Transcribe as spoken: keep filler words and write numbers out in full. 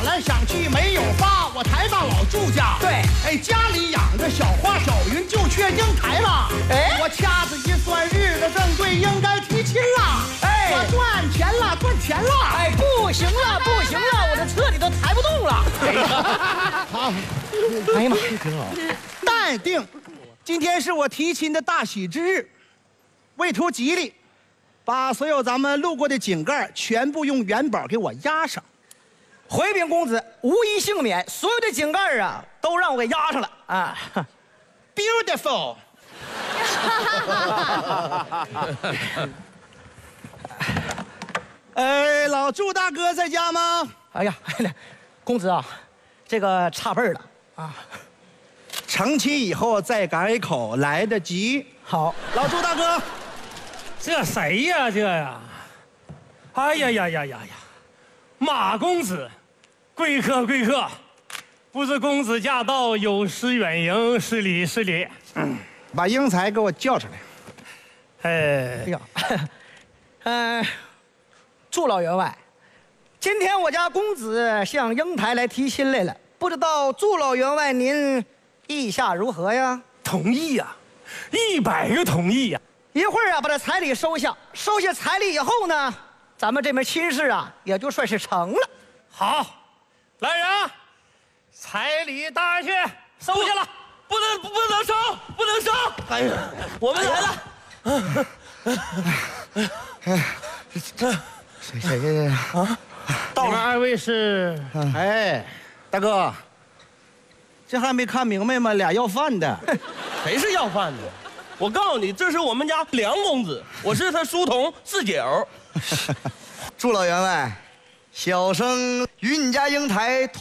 想来想去没有发，我抬到老祝家。 对， 哎，家里养着小花小云，就缺英台了。 哎， 我掐指一算，日子正对，应该提亲了。 哎， 我赚钱了，赚钱了。 哎，不行了，不行了，我这车里都抬不动了。 好， 哎呀妈， 挺好。淡定，今天是我提亲的大喜之日，为图吉利，把所有咱们路过的井盖全部用元宝给我压上。 回禀公子，无一幸免，所有的井盖啊都让我给压上了啊。 Beautiful。哎，老祝大哥在家吗？ 哎呀，公子啊，这个差辈儿了啊。 成亲以后再改口，来得及。 好， 老祝大哥， 这谁呀？这呀？哎呀呀呀呀呀！马公子，贵客贵客，不知公子驾到，有失远迎，失礼失礼。 嗯，把英才给我叫出来。 哎， 哎呀，嗯、呃，祝老员外，今天我家公子向英台来提亲来了，不知道祝老员外您意下如何呀？ 同意呀、啊，一百个同意呀、啊！ 一会儿啊，把这彩礼收下，收下彩礼以后呢，咱们这门亲事啊，也就算是成了。 好，来人，彩礼搭上去，收下了， 不能不能收，不能收！哎呀，我们来了。 哎，这谁谁呀？啊， 到了，二位是？ 哎，大哥，这还没看明白吗？俩要饭的， 谁是要饭的？我告诉你，这是我们家梁公子，我是他书童四九。 祝老员外，小生与你家英台